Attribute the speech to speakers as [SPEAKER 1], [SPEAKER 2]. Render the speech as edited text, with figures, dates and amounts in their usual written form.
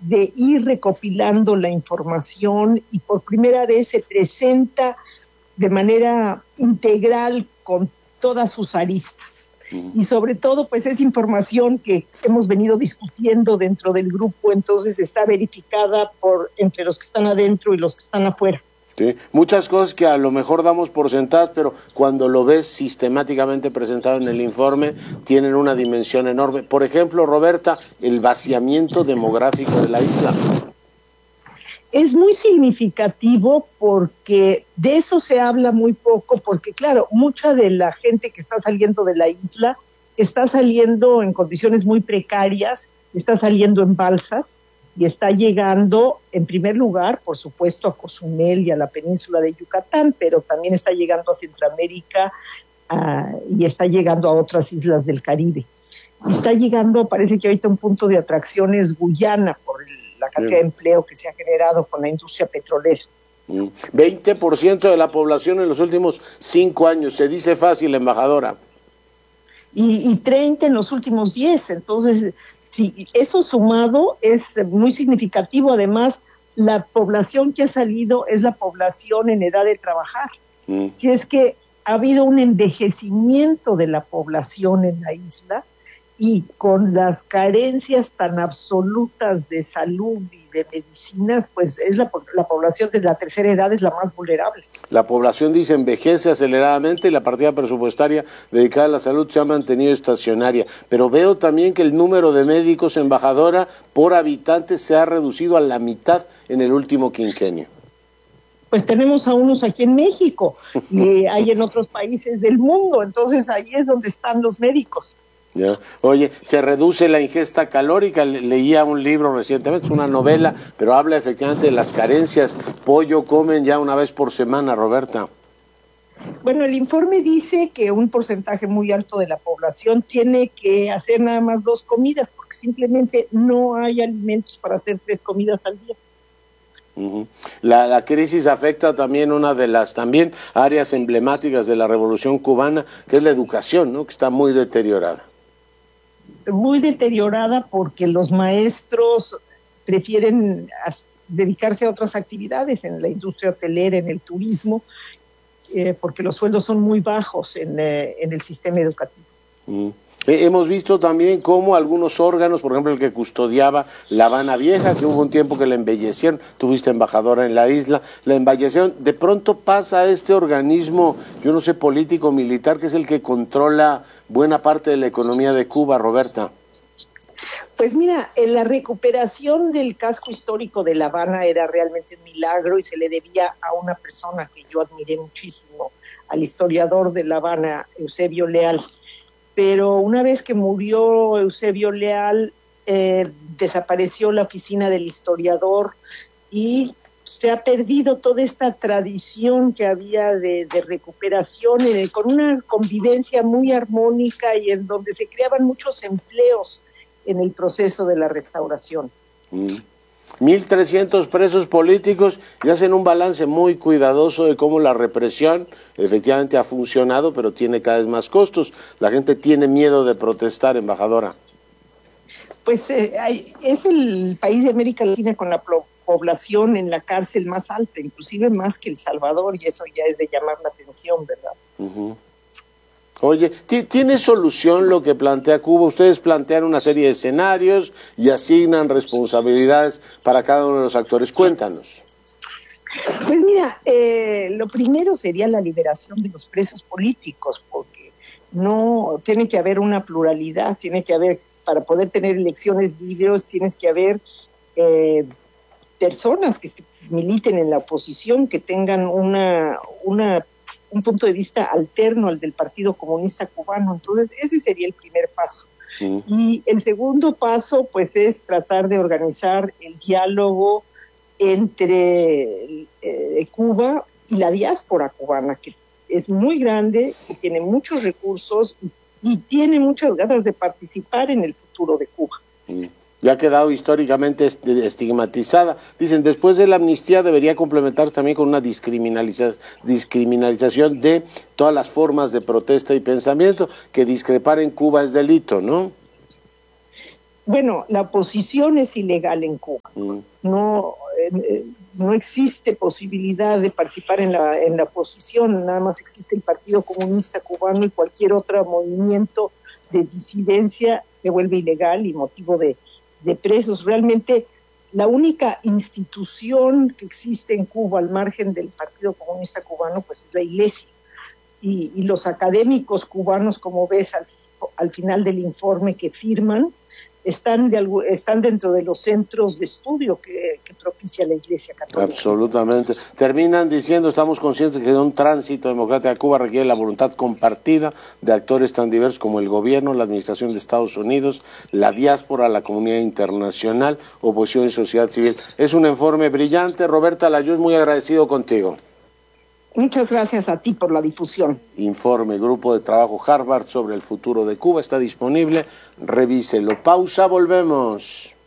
[SPEAKER 1] de ir recopilando la información y por primera vez se presenta de manera integral con todas sus aristas. Y sobre todo, pues es información que hemos venido discutiendo dentro del grupo, entonces está verificada entre los que están adentro y los que están afuera.
[SPEAKER 2] Sí, muchas cosas que a lo mejor damos por sentadas, pero cuando lo ves sistemáticamente presentado en el informe, tienen una dimensión enorme. Por ejemplo, Roberta, el vaciamiento demográfico de la isla.
[SPEAKER 1] Es muy significativo porque de eso se habla muy poco, porque claro, mucha de la gente que está saliendo de la isla está saliendo en condiciones muy precarias, está saliendo en balsas y está llegando, en primer lugar, por supuesto, a Cozumel y a la península de Yucatán, pero también está llegando a Centroamérica y está llegando a otras islas del Caribe. Está llegando, parece que ahorita un punto de atracción es Guyana, por la cantidad de empleo que se ha generado con la industria petrolera.
[SPEAKER 2] 20% de la población en los últimos 5 años, se dice fácil, embajadora.
[SPEAKER 1] Y 30 en los últimos 10, entonces, sí, eso sumado es muy significativo. Además, la población que ha salido es la población en edad de trabajar. Si es que ha habido un envejecimiento de la población en la isla, y con las carencias tan absolutas de salud y de medicinas, pues es la población de la tercera edad es la más vulnerable.
[SPEAKER 2] La población, dice, envejece aceleradamente y la partida presupuestaria dedicada a la salud se ha mantenido estacionaria. Pero veo también que el número de médicos, embajadora, por habitante se ha reducido a la mitad en el último quinquenio.
[SPEAKER 1] Pues tenemos a unos aquí en México y hay en otros países del mundo, entonces ahí es donde están los médicos.
[SPEAKER 2] Ya. Oye, se reduce la ingesta calórica, leía un libro recientemente, es una novela, pero habla efectivamente de las carencias. Pollo comen ya una vez por semana, Roberta.
[SPEAKER 1] Bueno, el informe dice que un porcentaje muy alto de la población tiene que hacer nada más 2 comidas, porque simplemente no hay alimentos para hacer 3 comidas al día.
[SPEAKER 2] La crisis afecta también una de las áreas emblemáticas de la Revolución Cubana, que es la educación, ¿no? Que está muy deteriorada.
[SPEAKER 1] Muy deteriorada porque los maestros prefieren dedicarse a otras actividades en la industria hotelera, en el turismo, porque los sueldos son muy bajos en el sistema educativo.
[SPEAKER 2] Hemos visto también cómo algunos órganos, por ejemplo el que custodiaba La Habana Vieja, que hubo un tiempo que la embellecieron, tú fuiste embajadora en la isla, la embellecieron, de pronto pasa a este organismo, yo no sé, político, militar, que es el que controla buena parte de la economía de Cuba, Roberta.
[SPEAKER 1] Pues mira, la recuperación del casco histórico de La Habana era realmente un milagro y se le debía a una persona que yo admiré muchísimo, al historiador de La Habana, Eusebio Leal. Pero una vez que murió Eusebio Leal, desapareció la oficina del historiador y se ha perdido toda esta tradición que había de recuperación, con una convivencia muy armónica y en donde se creaban muchos empleos en el proceso de la restauración.
[SPEAKER 2] 1.300 presos políticos y hacen un balance muy cuidadoso de cómo la represión efectivamente ha funcionado, pero tiene cada vez más costos. La gente tiene miedo de protestar, embajadora.
[SPEAKER 1] Pues es el país de América Latina con la población en la cárcel más alta, inclusive más que El Salvador, y eso ya es de llamar la atención, ¿verdad?
[SPEAKER 2] Oye, ¿tiene solución lo que plantea Cuba? Ustedes plantean una serie de escenarios y asignan responsabilidades para cada uno de los actores. Cuéntanos.
[SPEAKER 1] Pues mira, lo primero sería la liberación de los presos políticos, porque no tiene que haber una pluralidad, tiene que haber, para poder tener elecciones libres, tienes que haber personas que militen en la oposición, que tengan un punto de vista alterno al del Partido Comunista Cubano. Entonces, ese sería el primer paso. Y el segundo paso, pues, es tratar de organizar el diálogo entre Cuba y la diáspora cubana, que es muy grande, que tiene muchos recursos y tiene muchas ganas de participar en el futuro de Cuba.
[SPEAKER 2] Ya ha quedado históricamente estigmatizada. Dicen, después de la amnistía debería complementarse también con una discriminalización de todas las formas de protesta y pensamiento, que discrepar en Cuba es delito, ¿no?
[SPEAKER 1] Bueno, la oposición es ilegal en Cuba. No, no existe posibilidad de participar en la oposición, nada más existe el Partido Comunista Cubano y cualquier otro movimiento de disidencia se vuelve ilegal y motivo de presos. Realmente la única institución que existe en Cuba al margen del Partido Comunista Cubano pues es la Iglesia. Y los académicos cubanos, como ves al final del informe que firman, están dentro de los centros de estudio que propicia la Iglesia Católica.
[SPEAKER 2] Absolutamente. Terminan diciendo, estamos conscientes que un tránsito democrático a Cuba requiere la voluntad compartida de actores tan diversos como el gobierno, la administración de Estados Unidos, la diáspora, la comunidad internacional, oposición y sociedad civil. Es un informe brillante. Roberta Layuz, muy agradecido contigo.
[SPEAKER 1] Muchas gracias a ti por la difusión.
[SPEAKER 2] Informe Grupo de Trabajo Harvard sobre el futuro de Cuba está disponible. Revíselo. Pausa, volvemos.